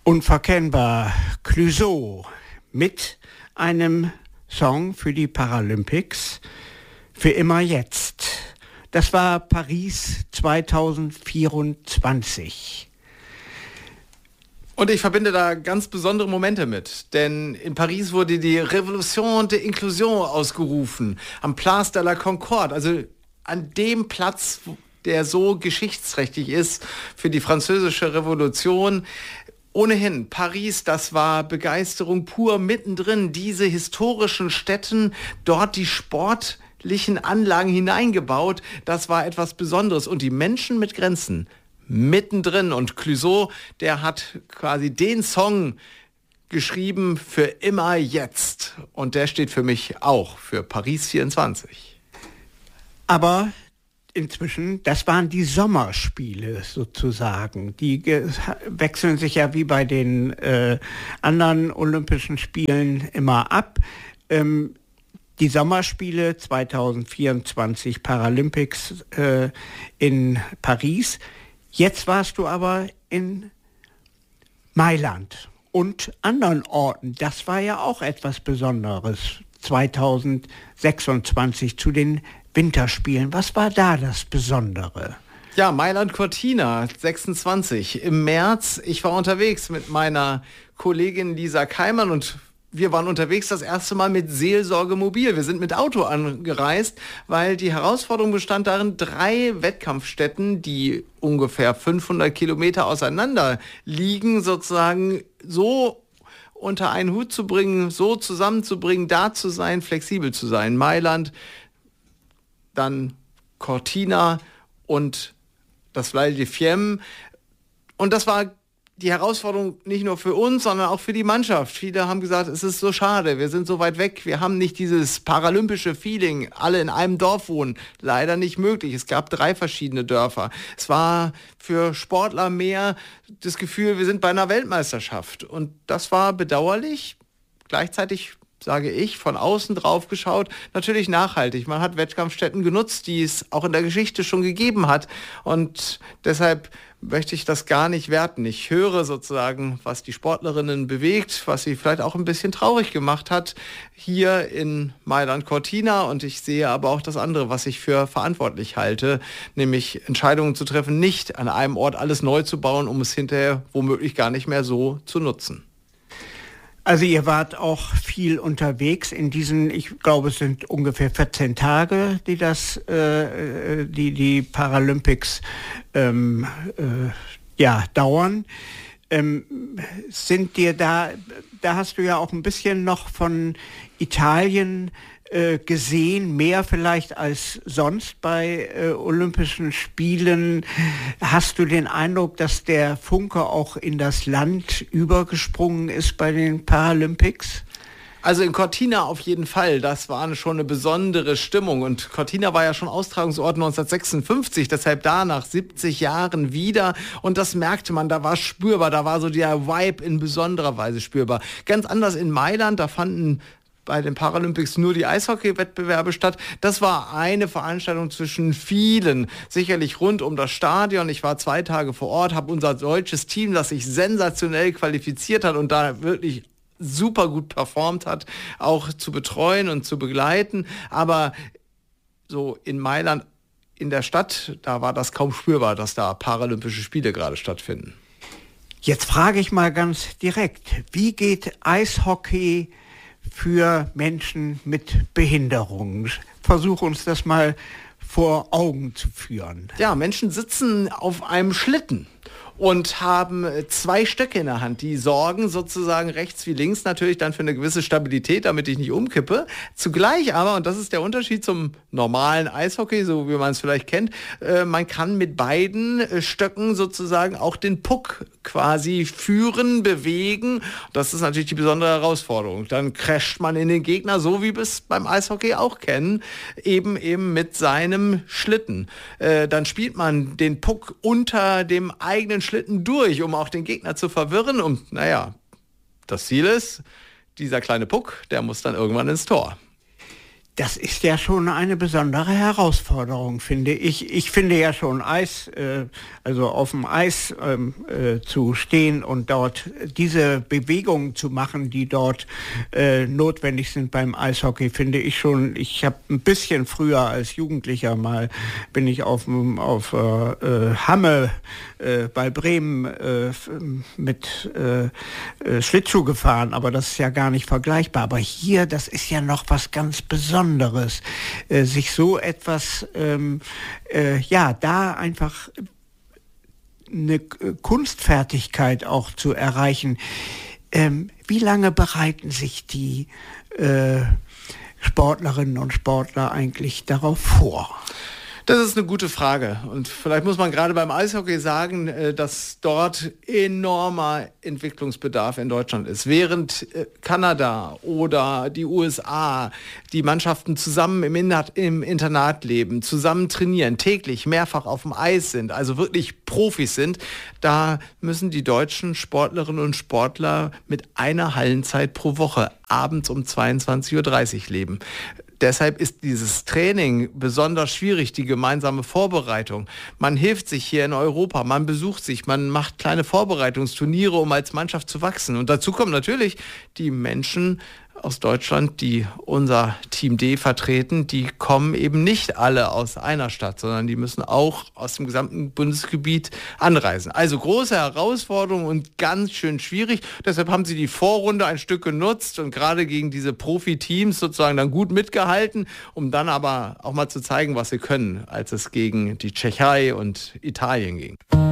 Unverkennbar Clouseau mit einem Song für die Paralympics für immer jetzt. Das war Paris 2024. Und ich verbinde da ganz besondere Momente mit, denn in Paris wurde die Révolution de Inclusion ausgerufen, am Place de la Concorde, also an dem Platz, der so geschichtsträchtig ist für die französische Revolution. Ohnehin, Paris, das war Begeisterung pur mittendrin, diese historischen Städten, dort die sportlichen Anlagen hineingebaut, das war etwas Besonderes. Und die Menschen mit Grenzen mittendrin. Und Clouseau, der hat quasi den Song geschrieben für immer jetzt. Und der steht für mich auch für Paris 24. Aber inzwischen, das waren die Sommerspiele sozusagen. Die wechseln sich ja wie bei den anderen Olympischen Spielen immer ab. Die Sommerspiele 2024 Paralympics in Paris. Jetzt warst du aber in Mailand und anderen Orten. Das war ja auch etwas Besonderes 2026 zu den Winterspielen. Was war da das Besondere? Ja, Mailand Cortina 26 im März. Ich war unterwegs mit meiner Kollegin Lisa Keimann und wir waren unterwegs das erste Mal mit Seelsorge Mobil. Wir sind mit Auto angereist, weil die Herausforderung bestand darin, 3 Wettkampfstätten, die ungefähr 500 Kilometer auseinander liegen, sozusagen so unter einen Hut zu bringen, so zusammenzubringen, da zu sein, flexibel zu sein. Mailand, dann Cortina und das Val di Fiemme. Und das war die Herausforderung nicht nur für uns, sondern auch für die Mannschaft. Viele haben gesagt, es ist so schade, wir sind so weit weg, wir haben nicht dieses paralympische Feeling, alle in einem Dorf wohnen. Leider nicht möglich. Es gab 3 verschiedene Dörfer. Es war für Sportler mehr das Gefühl, wir sind bei einer Weltmeisterschaft. Und das war bedauerlich. Gleichzeitig sage ich, von außen drauf geschaut, natürlich nachhaltig. Man hat Wettkampfstätten genutzt, die es auch in der Geschichte schon gegeben hat. Und deshalb möchte ich das gar nicht werten. Ich höre sozusagen, was die Sportlerinnen bewegt, was sie vielleicht auch ein bisschen traurig gemacht hat, hier in Mailand Cortina. Und ich sehe aber auch das andere, was ich für verantwortlich halte, nämlich Entscheidungen zu treffen, nicht an einem Ort alles neu zu bauen, um es hinterher womöglich gar nicht mehr so zu nutzen. Also ihr wart auch viel unterwegs in diesen, ich glaube es sind ungefähr 14 Tage, die die Paralympics dauern. Sind dir da hast du ja auch ein bisschen noch von Italien gesehen, mehr vielleicht als sonst bei Olympischen Spielen. Hast du den Eindruck, dass der Funke auch in das Land übergesprungen ist bei den Paralympics? Also in Cortina auf jeden Fall, das war schon eine besondere Stimmung und Cortina war ja schon Austragungsort 1956, deshalb da nach 70 Jahren wieder und das merkte man, da war spürbar, da war so der Vibe in besonderer Weise spürbar. Ganz anders in Mailand, da fanden bei den Paralympics nur die Eishockey-Wettbewerbe statt. Das war eine Veranstaltung zwischen vielen, sicherlich rund um das Stadion. Ich war 2 Tage vor Ort, habe unser deutsches Team, das sich sensationell qualifiziert hat und da wirklich super gut performt hat, auch zu betreuen und zu begleiten. Aber so in Mailand, in der Stadt, da war das kaum spürbar, dass da Paralympische Spiele gerade stattfinden. Jetzt frage ich mal ganz direkt, wie geht Eishockey für Menschen mit Behinderungen? Versuche uns das mal vor Augen zu führen. Ja, Menschen sitzen auf einem Schlitten und haben 2 Stöcke in der Hand. Die sorgen sozusagen rechts wie links natürlich dann für eine gewisse Stabilität, damit ich nicht umkippe. Zugleich aber, und das ist der Unterschied zum normalen Eishockey, so wie man es vielleicht kennt, man kann mit beiden Stöcken sozusagen auch den Puck quasi führen, bewegen. Das ist natürlich die besondere Herausforderung. Dann crasht man in den Gegner, so wie wir es beim Eishockey auch kennen, eben mit seinem Schlitten. Dann spielt man den Puck unter dem eigenen Schlitten durch, um auch den Gegner zu verwirren. Und das Ziel ist, dieser kleine Puck, der muss dann irgendwann ins Tor. Das ist ja schon eine besondere Herausforderung, finde ich. Ich finde ja schon also auf dem Eis zu stehen und dort diese Bewegungen zu machen, die dort notwendig sind beim Eishockey, finde ich schon. Ich habe ein bisschen früher als Jugendlicher bin ich auf Hamme bei Bremen mit Schlittschuh gefahren, aber das ist ja gar nicht vergleichbar. Aber hier, das ist ja noch was ganz Besonderes, sich so etwas, da einfach eine Kunstfertigkeit auch zu erreichen. Wie lange bereiten sich die Sportlerinnen und Sportler eigentlich darauf vor? Das ist eine gute Frage und vielleicht muss man gerade beim Eishockey sagen, dass dort enormer Entwicklungsbedarf in Deutschland ist. Während Kanada oder die USA die Mannschaften zusammen im Internat leben, zusammen trainieren, täglich mehrfach auf dem Eis sind, also wirklich Profis sind, da müssen die deutschen Sportlerinnen und Sportler mit einer Hallenzeit pro Woche abends um 22:30 Uhr leben. Deshalb ist dieses Training besonders schwierig, die gemeinsame Vorbereitung. Man hilft sich hier in Europa, man besucht sich, man macht kleine Vorbereitungsturniere, um als Mannschaft zu wachsen. Und dazu kommen natürlich die Menschen aus Deutschland, die unser Team D vertreten, die kommen eben nicht alle aus einer Stadt, sondern die müssen auch aus dem gesamten Bundesgebiet anreisen. Also große Herausforderung und ganz schön schwierig. Deshalb haben sie die Vorrunde ein Stück genutzt und gerade gegen diese Profiteams sozusagen dann gut mitgehalten, um dann aber auch mal zu zeigen, was sie können, als es gegen die Tschechei und Italien ging.